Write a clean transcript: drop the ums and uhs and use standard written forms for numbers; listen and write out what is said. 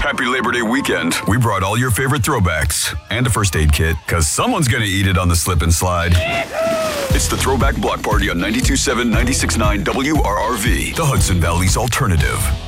Happy Labor Day weekend. We brought all your favorite throwbacks and a first aid kit, because someone's going to eat it on the slip and slide. It's the Throwback Block Party on 92.7, 96.9 WRRV, the Hudson Valley's alternative.